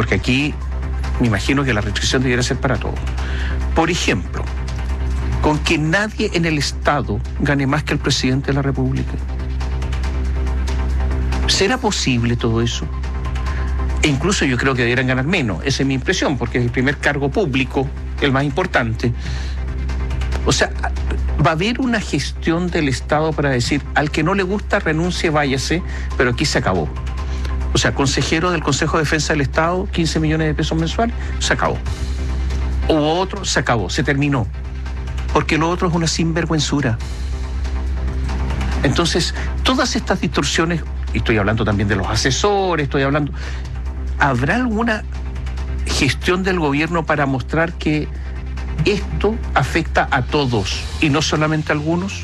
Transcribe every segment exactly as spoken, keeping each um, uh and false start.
porque aquí me imagino que la restricción debería ser para todos. Por ejemplo, con que nadie en el Estado gane más que el presidente de la República. ¿Será posible todo eso? E incluso yo creo que deberían ganar menos, esa es mi impresión, porque es el primer cargo público, el más importante. O sea, va a haber una gestión del Estado para decir, al que no le gusta renuncie, váyase, pero aquí se acabó. O sea, consejero del Consejo de Defensa del Estado, quince millones de pesos mensuales, se acabó. O otro, se acabó, se terminó. Porque lo otro es una sinvergüenzura. Entonces, todas estas distorsiones, y estoy hablando también de los asesores, estoy hablando... ¿Habrá alguna gestión del gobierno para mostrar que esto afecta a todos y no solamente a algunos?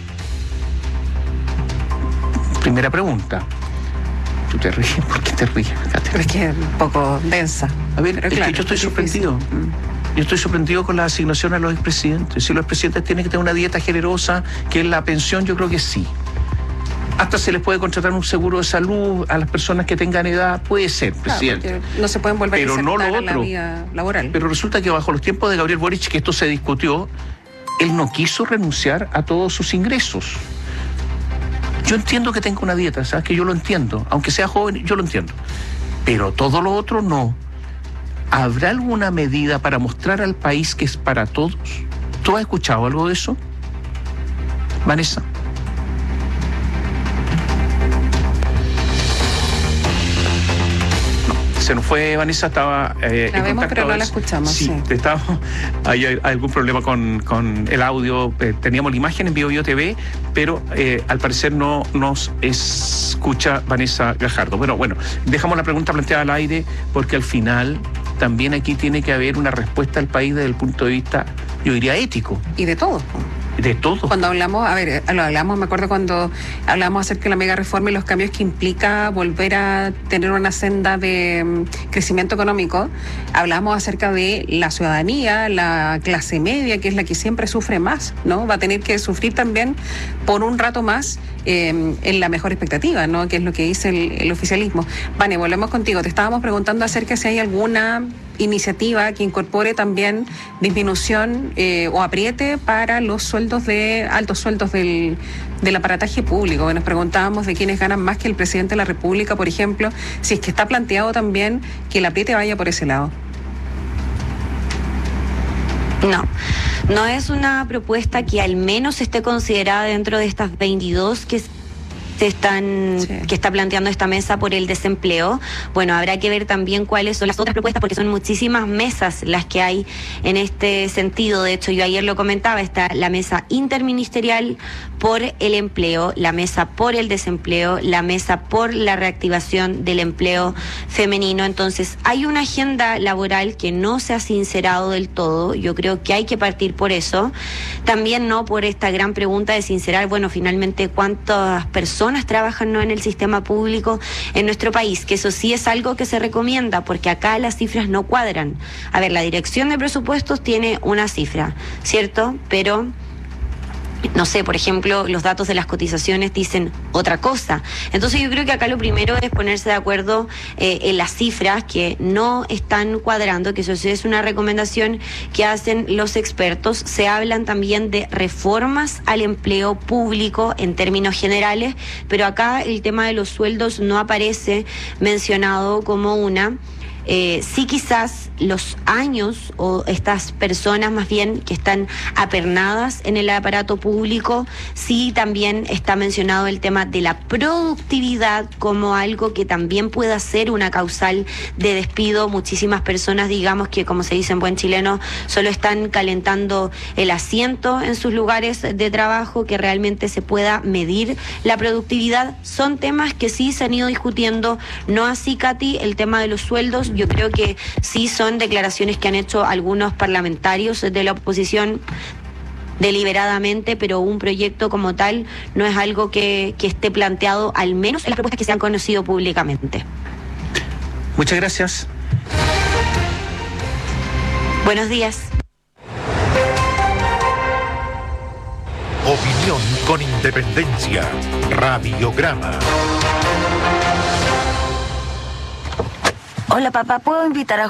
Primera pregunta. ¿Tú te ríes? ¿Por qué te ríes? Es que es un poco densa. A ver, pero es claro, que yo estoy es sorprendido. mm. Yo estoy sorprendido con la asignación a los expresidentes. Si los expresidentes tienen que tener una dieta generosa, que es la pensión, yo creo que sí. Hasta se les puede contratar un seguro de salud a las personas que tengan edad, puede ser, presidente. Claro, no se pueden volver pero a no lo insertar otro. en la vida laboral. Pero resulta que bajo los tiempos de Gabriel Boric, que esto se discutió, él no quiso renunciar a todos sus ingresos. Yo entiendo que tenga una dieta, ¿sabes? Que yo lo entiendo. Aunque sea joven, yo lo entiendo. Pero todo lo otro no. ¿Habrá alguna medida para mostrar al país que es para todos? ¿Tú has escuchado algo de eso, Vanessa? Se nos fue Vanessa, estaba eh, la en vemos, contacto. pero no la escuchamos. Sí, sí. estábamos, hay, hay algún problema con, con el audio. Eh, teníamos la imagen en Bio Bio T V, pero eh, al parecer no nos escucha Vanessa Gajardo. Bueno, bueno, dejamos la pregunta planteada al aire porque al final también aquí tiene que haber una respuesta al país desde el punto de vista, yo diría, ético. Y de todo. De todo. Cuando hablamos, a ver, lo hablamos, me acuerdo cuando hablamos acerca de la mega reforma y los cambios que implica volver a tener una senda de um, crecimiento económico, hablamos acerca de la ciudadanía, la clase media, que es la que siempre sufre más, ¿no? Va a tener que sufrir también por un rato más eh, en la mejor expectativa, ¿no? Que es lo que dice el, el oficialismo. Vane, volvemos contigo. Te estábamos preguntando acerca si hay alguna iniciativa que incorpore también disminución eh, o apriete para los sueldos de altos sueldos del, del aparataje público. Nos preguntábamos de quiénes ganan más que el presidente de la República, por ejemplo, si es que está planteado también que el apriete vaya por ese lado. No, no es una propuesta que al menos esté considerada dentro de estas veintidós que se están, sí. que está planteando esta mesa por el desempleo. Bueno, habrá que ver también cuáles son las otras propuestas, porque son muchísimas mesas las que hay en este sentido. De hecho, yo ayer lo comentaba, está la mesa interministerial por el empleo, la mesa por el desempleo, la mesa por la reactivación del empleo femenino. Entonces, hay una agenda laboral que no se ha sincerado del todo. Yo creo que hay que partir por eso. También no por esta gran pregunta de sincerar, bueno, finalmente, ¿cuántas personas trabajan no en el sistema público en nuestro país? Que eso sí es algo que se recomienda, porque acá las cifras no cuadran. A ver, la Dirección de Presupuestos tiene una cifra, ¿cierto? Pero no sé, por ejemplo, los datos de las cotizaciones dicen otra cosa. Entonces yo creo que acá lo primero es ponerse de acuerdo eh, en las cifras que no están cuadrando, que eso sí es una recomendación que hacen los expertos. Se hablan también de reformas al empleo público en términos generales, pero acá el tema de los sueldos no aparece mencionado como una. Eh, sí, quizás los años o estas personas más bien que están apernadas en el aparato público, sí también está mencionado el tema de la productividad como algo que también pueda ser una causal de despido. Muchísimas personas, digamos que como se dice en buen chileno, solo están calentando el asiento en sus lugares de trabajo, que realmente se pueda medir la productividad. Son temas que sí se han ido discutiendo, no así, Katy, el tema de los sueldos. Yo creo que sí son declaraciones que han hecho algunos parlamentarios de la oposición deliberadamente, pero un proyecto como tal no es algo que, que esté planteado, al menos en las propuestas que se han conocido públicamente. Muchas gracias. Buenos días. Opinión con independencia. Radiograma. Hola papá, ¿puedo invitar a